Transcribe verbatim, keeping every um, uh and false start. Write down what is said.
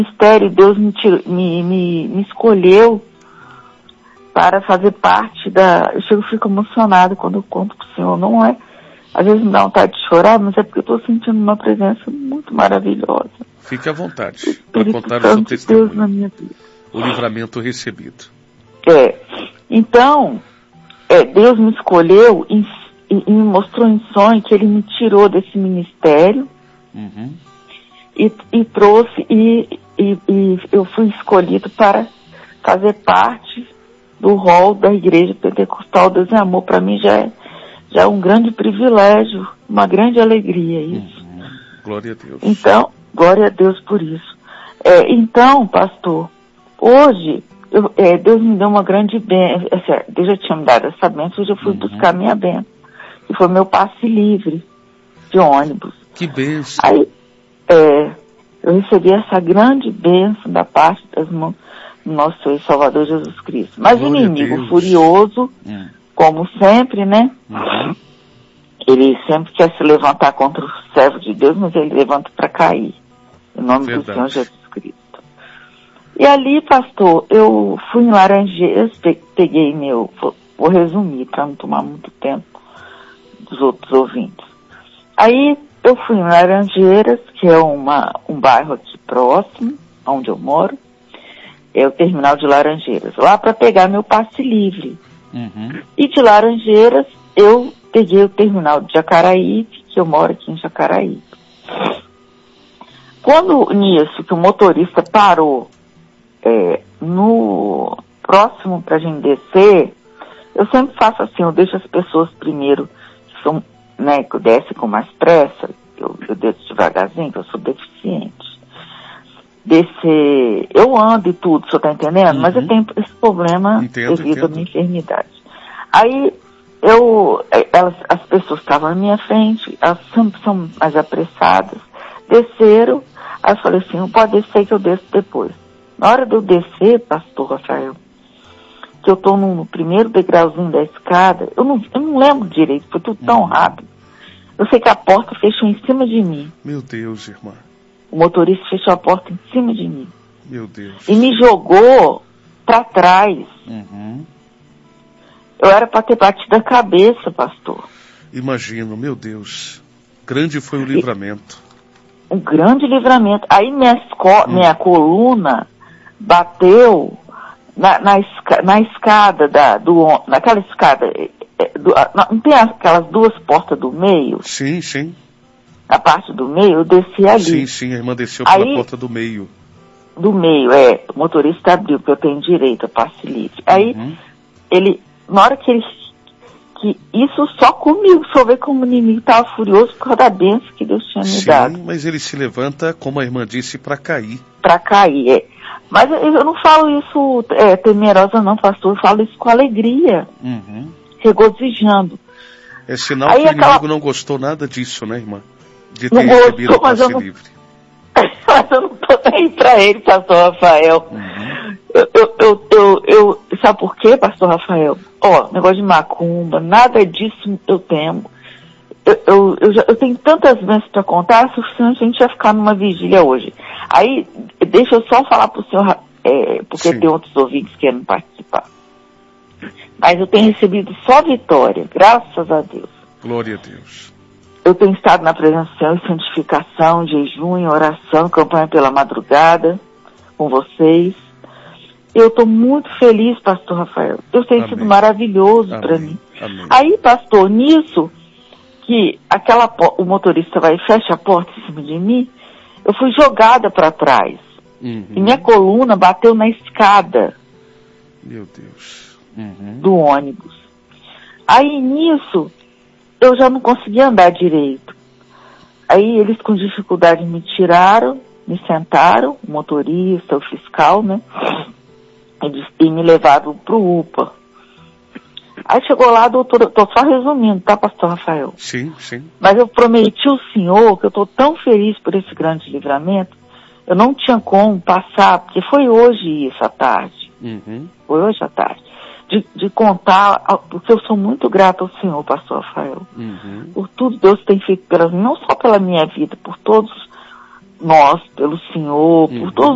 ministério, Deus me, tirou, me, me, me escolheu para fazer parte da... Eu chego, fico emocionado quando eu conto para o Senhor. Não é... Às vezes me dá vontade de chorar, mas é porque eu estou sentindo uma presença muito maravilhosa. Fique à vontade para contar o seu testemunho. Deus na minha vida. O livramento recebido. É. Então, é, Deus me escolheu e, e, e me mostrou em sonho que Ele me tirou desse ministério uhum. e, e trouxe, e, e, e eu fui escolhido para fazer parte do rol da Igreja Pentecostal Deus e Amor. Para mim já é, já é um grande privilégio, uma grande alegria isso. Uhum. Glória a Deus. Então, glória a Deus por isso. É, então, pastor, hoje, eu, é, Deus me deu uma grande bênção. Deus já tinha me dado essa bênção, hoje eu fui uhum. buscar minha bênção. Que foi meu passe livre de ônibus. Que bênção. Aí, é, eu recebi essa grande bênção da parte das mãos do nosso Senhor e Salvador Jesus Cristo. Mas o inimigo furioso, uhum. como sempre, né? Uhum. Ele sempre quer se levantar contra o servo de Deus, mas ele levanta para cair. Em nome Verdade. do Senhor Jesus Cristo. E ali, pastor, eu fui em Laranjeiras, peguei meu... Vou resumir para não tomar muito tempo dos outros ouvintes. Aí eu fui em Laranjeiras, que é uma, um bairro aqui próximo, onde eu moro. É o terminal de Laranjeiras. Lá para pegar meu passe livre. Uhum. E de Laranjeiras, eu peguei o terminal de Jacaraípe, que eu moro aqui em Jacaraípe. Quando nisso, que o motorista parou é, no próximo para a gente descer, eu sempre faço assim, eu deixo as pessoas primeiro, que são, né, que descem com mais pressa, eu, eu desço devagarzinho, que eu sou deficiente. Descer, eu ando e tudo, o senhor tá entendendo? Uhum. Mas eu tenho esse problema entendo, devido entendo. à minha enfermidade. Aí, eu, elas, as pessoas estavam à minha frente, elas sempre são mais apressadas, desceram, aí eu falei assim, não pode descer que eu desço depois. Na hora de eu descer, pastor Rafael, que eu tô no, no primeiro degrauzinho da escada, eu não, eu não lembro direito, foi tudo tão rápido. Eu sei que a porta fechou em cima de mim. Meu Deus, irmã. O motorista fechou a porta em cima de mim. Meu Deus. E me jogou pra trás. Uhum. Eu era para ter batido a cabeça, pastor. Imagino, meu Deus. Grande foi o livramento. Um grande livramento. Aí minha, esco- hum. minha coluna bateu na, na, esca- na escada, da, do, naquela escada. Do, não tem aquelas duas portas do meio? Sim, sim. A parte do meio, eu desci ali. Sim, sim, a irmã desceu pela Aí, porta do meio. Do meio, é. O motorista abriu, porque eu tenho direito a passe livre. Aí, uhum. ele, na hora que ele, que isso só comigo, só ver como o inimigo estava furioso por causa da bênção que Deus tinha me Sim, dado. Sim, mas ele se levanta, como a irmã disse, para cair. Para cair, é. Mas eu não falo isso é, temerosa não, pastor, eu falo isso com alegria. Uhum. Regozijando. É sinal Aí que o aquela... inimigo não gostou nada disso, né, irmã? De ter não recebido gostou, o passe não... livre. Mas eu não tô nem pra ele, pastor Rafael. Uhum. Eu, eu, eu, eu, eu, sabe por quê, pastor Rafael? Ó, negócio de macumba, nada disso eu temo. Eu, eu, eu, já, eu tenho tantas bênçãos para contar, é suficiente a gente vai ficar numa vigília hoje. Aí, deixa eu só falar pro senhor, é, porque Sim. tem outros ouvintes que querem participar. Mas eu tenho recebido só vitória, graças a Deus. Glória a Deus. Eu tenho estado na presença do Senhor em santificação, jejum, oração, campanha pela madrugada, com vocês. Eu estou muito feliz, pastor Rafael. Deus tem Amém. sido maravilhoso para mim. Amém. Aí, pastor, nisso, que aquela, o motorista vai e fecha a porta em cima de mim, eu fui jogada para trás. Uhum. E minha coluna bateu na escada. Meu Deus. Uhum. Do ônibus. Aí, nisso, eu já não conseguia andar direito. Aí, eles com dificuldade me tiraram, me sentaram, o motorista, o fiscal, né? E me levaram pro U P A. Aí chegou lá, doutor, eu tô só resumindo, tá, pastor Rafael? Sim, sim. Mas eu prometi ao senhor que eu tô tão feliz por esse grande livramento, eu não tinha como passar, porque foi hoje isso à tarde. Uhum. Foi hoje à tarde. De, de contar, porque eu sou muito grata ao senhor, pastor Rafael. Uhum. Por tudo Deus tem feito, pela, não só pela minha vida, por todos nós, pelo senhor, uhum. por todos